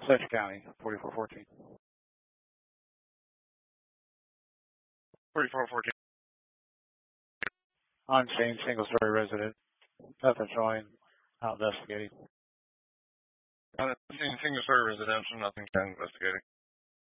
Fletcher County, 4414. 4414. On scene, single-story resident. Nothing showing. Out investigating. On scene, single-story residential, nothing investigating.